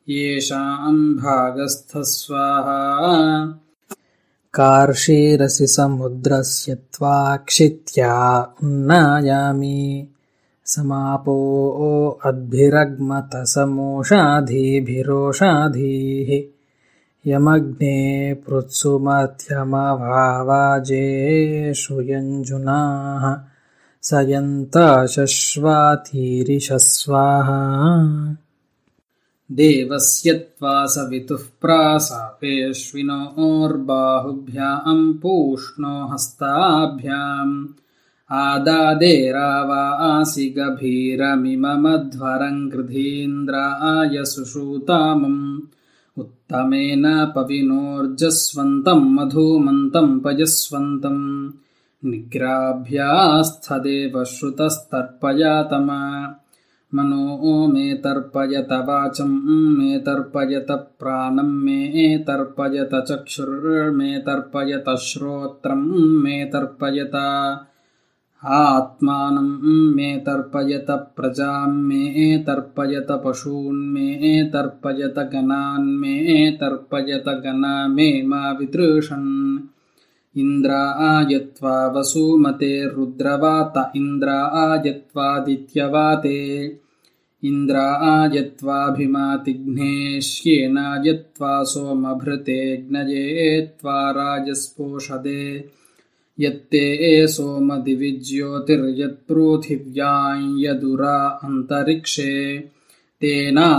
येषां भागस्थ स्वाहा कार्षीरसि समुद्रस्य त्वाक्षित्या उन्नायामि समापो अद्भिरग्मत समोषाधीभिरोषाधीः यमग्ने पृत्सुमत्यमवावाजेषु यञ्जुनाः सयन्ताशश्वातीरिषस्वाहा देवस्य त्वा सवितुः प्रासापेष्विनोर्बाहुभ्यां पूष्णो हस्ताभ्याम् आदादेरावासि गभीरमिममध्वरं कृधीन्द्राय सुषूतामम् उत्तमेन पविनोर्जस्वन्तं मधुमन्तं पयस्वन्तम् निग्राभ्यास्थदेव श्रुतस्तर्पयातमा मनो मे तर्पयत वाचं मे तर्पयत प्राणं मे तर्पयत चक्षुर्मे तर्पयत श्रोत्रं मे तर्पयत आत्मानं मे तर्पयत प्रजां मे तर्पयत पशून् मे तर्पयत गणान् मे तर्पयत गणा मे मा वितृषन् इन्द्राय त्वा वसुमते रुद्रवात इन्द्राय त्वादित्यवाते इन्द्राय त्वाभिमातिघ्नेष्येनाय त्वा सोमभृते ज्ञये त्वा राजस्पोषदे यत्ते सोमदिविज्योतिर्यत्पृथिव्यां यदुरा अन्तरिक्षे तेना